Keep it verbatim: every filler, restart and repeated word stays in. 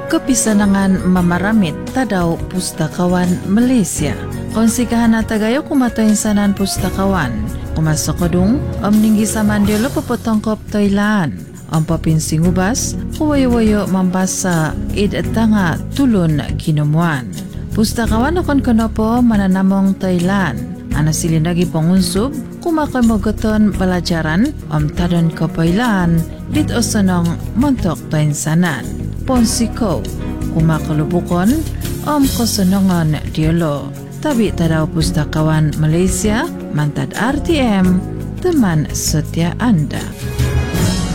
kepisanangan mamaramit tadaw pustakawan Malaysia. Konsikahan na tagayo kumatoy sanan pustakawan. Kumasokodong omninggi sa mandiolo popotongkop toylaan. Ang papinsing ubas, kuwayo-wayo mambasa id tanga tulon kinumuan. Pustakawan akon konopo mananamong toylaan. Ana sili nagi pangunsub, kumakoy mogoton pelajaran om tadon kapoylaan dit osonong montok toyn sanan. Ponsiko, kumakalubukon om kosonongon diolo. Tabi tadaw pustakawan Malaysia, mantad R T M, teman setia Anda.